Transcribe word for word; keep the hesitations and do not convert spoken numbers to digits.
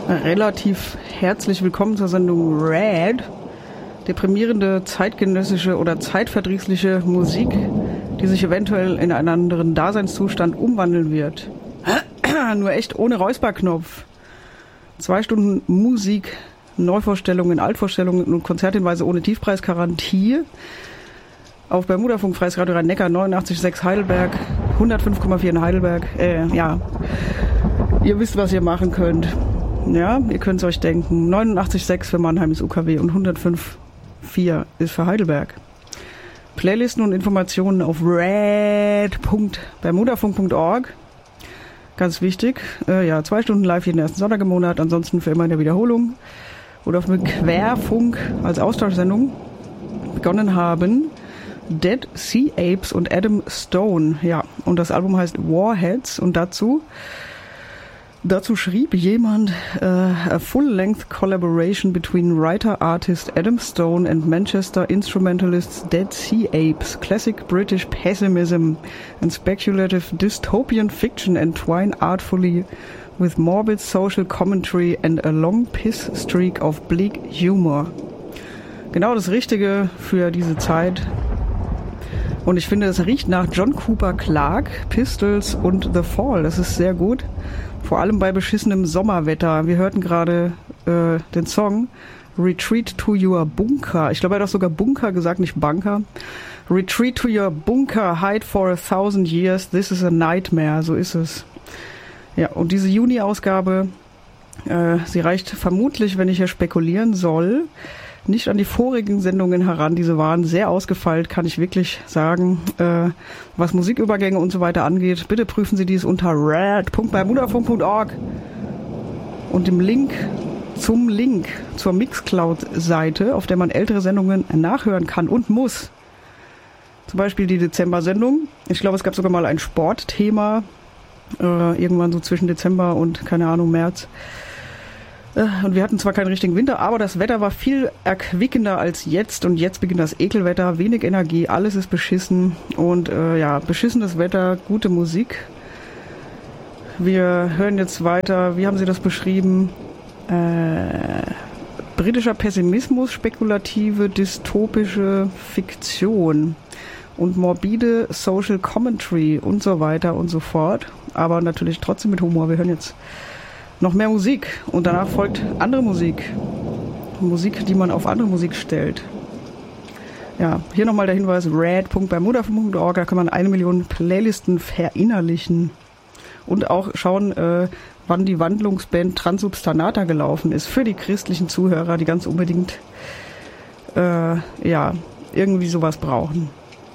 Relativ herzlich willkommen zur Sendung Red. Deprimierende, zeitgenössische oder zeitverdrießliche Musik, die sich eventuell in einen anderen Daseinszustand umwandeln wird. Nur echt ohne Räusperknopf. Zwei Stunden Musik, Neuvorstellungen, Altvorstellungen und Konzerthinweise ohne Tiefpreisgarantie. Auf Bermudafunk, Freies Radio Rhein-Neckar, neunundachtzig Komma sechs Heidelberg, hundertfünf Komma vier in Heidelberg. Äh, ja, ihr wisst, was ihr machen könnt. Ja, ihr könnt es euch denken. neunundachtzig Komma sechs für Mannheim ist U K W und hundertfünf Komma vier ist für Heidelberg. Playlisten und Informationen auf red punkt bermudafunk punkt org. Ganz wichtig. Äh, ja, zwei Stunden live jeden ersten Sonntag im Monat, ansonsten für immer in der Wiederholung. Oder auf dem Querfunk als Austauschsendung begonnen haben Dead Sea Apes und Adam Stone. Ja, und das Album heißt Warheads und dazu Dazu schrieb jemand uh, a full-length collaboration between writer-artist Adam Stone and Manchester instrumentalists Dead Sea Apes, classic British pessimism and speculative dystopian fiction entwine artfully with morbid social commentary and a long piss streak of bleak humor. Genau das Richtige für diese Zeit. Und ich finde, es riecht nach John Cooper Clarke, Pistols und The Fall. Das ist sehr gut. Vor allem bei beschissenem Sommerwetter. Wir hörten gerade äh, den Song Retreat to Your Bunker. Ich glaube, er hat auch sogar Bunker gesagt, nicht Bunker. Retreat to Your Bunker, hide for a thousand years, this is a nightmare. So ist es. Ja, und diese Juni-Ausgabe, äh, sie reicht vermutlich, wenn ich hier spekulieren soll, nicht an die vorigen Sendungen heran. Diese waren sehr ausgefeilt, kann ich wirklich sagen. Äh, was Musikübergänge und so weiter angeht, bitte prüfen Sie dies unter red punkt bermudafunk punkt org und dem Link zum Link zur Mixcloud-Seite, auf der man ältere Sendungen nachhören kann und muss. Zum Beispiel die Dezember-Sendung. Ich glaube, es gab sogar mal ein Sportthema, äh, irgendwann so zwischen Dezember und, keine Ahnung, März. Und wir hatten zwar keinen richtigen Winter, aber das Wetter war viel erquickender als jetzt. Und jetzt beginnt das Ekelwetter, wenig Energie, alles ist beschissen. Und äh, ja, beschissenes Wetter, gute Musik. Wir hören jetzt weiter, wie haben Sie das beschrieben? Äh, britischer Pessimismus, spekulative, dystopische Fiktion und morbide Social Commentary und so weiter und so fort. Aber natürlich trotzdem mit Humor. Wir hören jetzt noch mehr Musik und danach folgt andere Musik. Musik, die man auf andere Musik stellt. Ja, hier nochmal der Hinweis, red punkt bermudafunk punkt org, da kann man eine Million Playlisten verinnerlichen und auch schauen, äh, wann die Wandlungsband Transsubstanata gelaufen ist, für die christlichen Zuhörer, die ganz unbedingt äh, ja, irgendwie sowas brauchen.